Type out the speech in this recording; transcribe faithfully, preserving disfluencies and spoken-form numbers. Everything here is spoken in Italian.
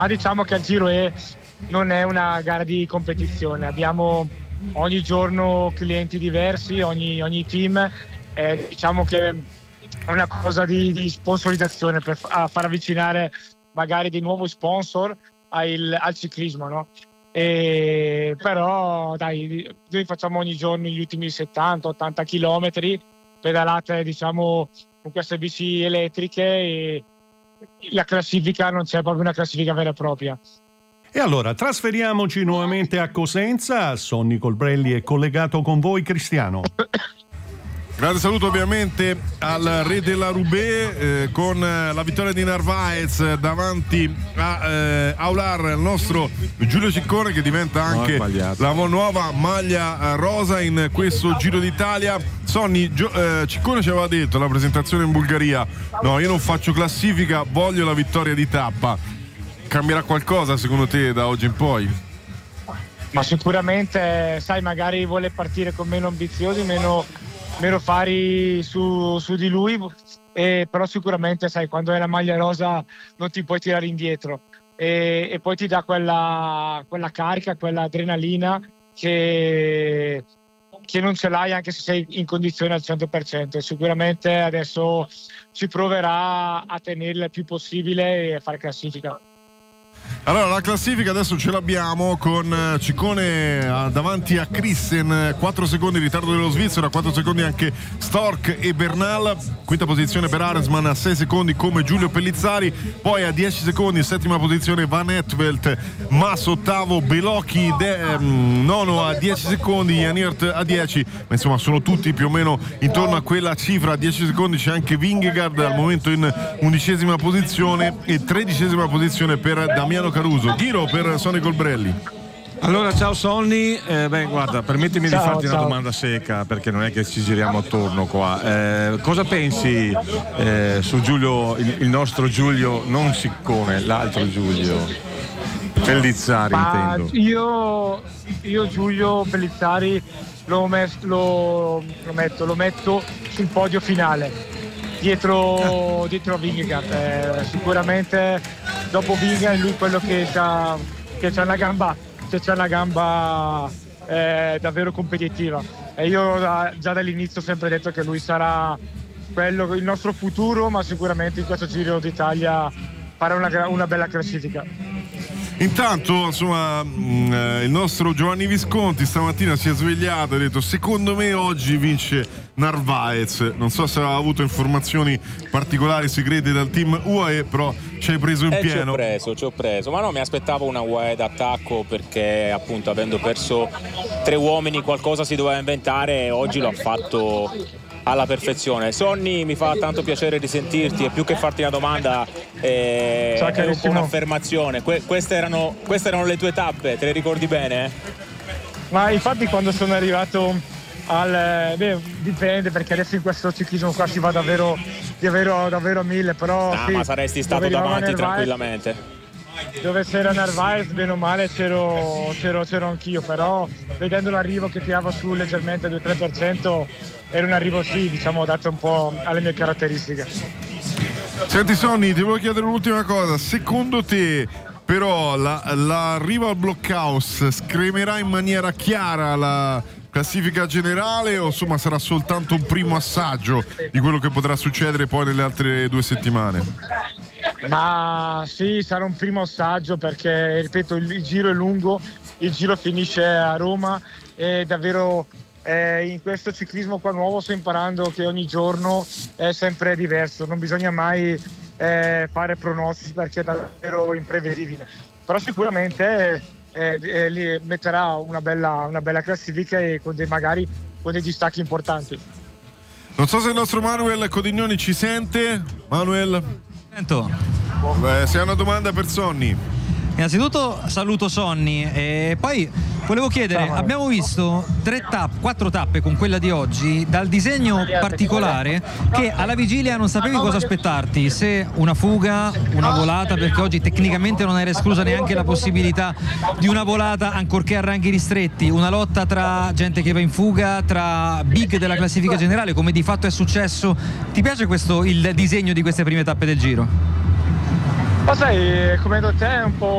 Ma diciamo che il Giro è, non è una gara di competizione, abbiamo ogni giorno clienti diversi, ogni, ogni team, eh, diciamo che è una cosa di, di sponsorizzazione per fa, far avvicinare magari di nuovi sponsor al, al ciclismo, no? E, però dai, noi facciamo ogni giorno gli ultimi settanta ottanta chilometri, pedalate diciamo con queste bici elettriche, e la classifica non c'è proprio una classifica vera e propria. E allora trasferiamoci nuovamente a Cosenza. Sonny Colbrelli è collegato con voi. Cristiano. Grande saluto ovviamente al re della Roubaix, eh, con la vittoria di Narvaez davanti a eh, Aular, il nostro Giulio Ciccone, che diventa anche la nuova maglia rosa in questo Giro d'Italia. Sonny, Gio, eh, Ciccone ci aveva detto alla presentazione in Bulgaria: no, io non faccio classifica, voglio la vittoria di tappa. Cambierà qualcosa secondo te da oggi in poi? Ma sicuramente, sai, magari vuole partire con meno ambiziosi, meno meno fari su, su di lui, e, però sicuramente sai, quando è la maglia rosa non ti puoi tirare indietro, e, e poi ti dà quella, quella carica, quella adrenalina che, che non ce l'hai anche se sei in condizione al cento per cento, e sicuramente adesso ci proverà a tenerla il più possibile e a fare classifica. Allora, la classifica adesso ce l'abbiamo con Ciccone davanti a Christen, quattro secondi in ritardo dello svizzero, a quattro secondi anche Stork e Bernal, quinta posizione per Arensman a sei secondi come Giulio Pellizzari, poi a dieci secondi in settima posizione Van Etvelt, Mas ottavo, Belocchi de, um, nono a dieci secondi, Janiert a dieci, ma insomma sono tutti più o meno intorno a quella cifra. A dieci secondi c'è anche Vingegaard al momento in undicesima posizione, e tredicesima posizione per Damiano Caruso. Giro per Sonny Colbrelli. Allora, ciao Sonny, eh, beh guarda, permettimi ciao, di farti ciao. una domanda secca, perché non è che ci giriamo attorno qua. Eh, cosa pensi eh, su Giulio, il, il nostro Giulio, non Ciccone, l'altro Giulio Pellizzari? Ma intendo. Io, io Giulio Pellizzari lo, met, lo, lo, metto, lo metto sul podio finale, dietro, dietro a Vingegaard. Eh, sicuramente dopo Vingegaard è lui quello che c'ha, che c'ha una gamba, che c'ha una gamba eh, davvero competitiva, e io da, già dall'inizio ho sempre detto che lui sarà quello, il nostro futuro, ma sicuramente in questo Giro d'Italia farà una, una bella classifica. Intanto, insomma, mh, il nostro Giovanni Visconti stamattina si è svegliato e ha detto: secondo me oggi vince Narvaez. Non so se aveva avuto informazioni particolari, segrete dal team U A E, però ci hai preso in eh, pieno. Ci ho preso, ci ho preso, ma no, mi aspettavo una U A E d'attacco, perché appunto avendo perso tre uomini qualcosa si doveva inventare, e oggi lo ha fatto alla perfezione. Sonny, mi fa tanto piacere risentirti, e più che farti una domanda eh, è un po' un'affermazione. Que- queste, erano, queste erano le tue tappe, te le ricordi bene? Ma infatti quando sono arrivato al... beh, dipende, perché adesso in questo ciclismo qua si va davvero, davvero, davvero a mille, però Ah, sì, ma saresti stato davanti tranquillamente. Dove c'era Narvaez, bene o male c'ero, c'ero, c'ero anch'io, però vedendo l'arrivo che tirava su leggermente due tre per cento era un arrivo, sì, diciamo, adatto un po' alle mie caratteristiche. Senti Sonny, ti volevo chiedere un'ultima cosa. Secondo te però la, l'arrivo al blockhouse scremerà in maniera chiara la classifica generale, o insomma sarà soltanto un primo assaggio di quello che potrà succedere poi nelle altre due settimane? Ma sì, sarà un primo assaggio, perché ripeto, il, il giro è lungo, il giro finisce a Roma, e davvero eh, in questo ciclismo qua nuovo sto imparando che ogni giorno è sempre diverso, non bisogna mai eh, fare pronostici, perché è davvero imprevedibile, però sicuramente eh, eh, lì metterà una bella, una bella classifica, e con dei, magari con dei distacchi importanti. Non so se il nostro Manuel Codignoni ci sente. Manuel? Sento. Beh, se hai una domanda per Sonny. Innanzitutto saluto Sonny, e poi volevo chiedere, Ciao, abbiamo visto tre tappe, quattro tappe con quella di oggi, dal disegno particolare che alla vigilia non sapevi cosa aspettarti, se una fuga, una volata, perché oggi tecnicamente non era esclusa neanche la possibilità di una volata, ancorché a ranghi ristretti, una lotta tra gente che va in fuga, tra big della classifica generale, come di fatto è successo. Ti piace questo, il disegno di queste prime tappe del Giro? Ma sai, come detto te, è un po'